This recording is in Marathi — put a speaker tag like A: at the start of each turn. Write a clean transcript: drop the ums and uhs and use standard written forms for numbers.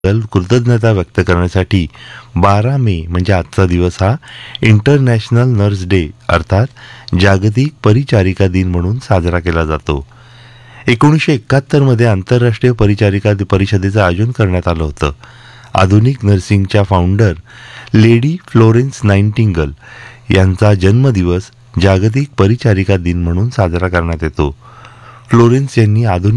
A: कृतज्ञता व्यक्त करण्यासाठी 12 मे म्हणजे आजचा दिवस हा इंटरनॅशनल नर्स डे अर्थात जागतिक परिचारिका दिन म्हणून साजरा केला जातो. 1971 मध्ये आंतरराष्ट्रीय परिचारिका परिषदेचं आयोजन करण्यात आलं होतं. आधुनिक नर्सिंगच्या फाउंडर लेडी फ्लोरेन्स नाइटिंगेल यांचा जन्मदिवस जागतिक परिचारिका दिन म्हणून साजरा करण्यात येतो. फ्लोरेन्स यांनी आधुनिक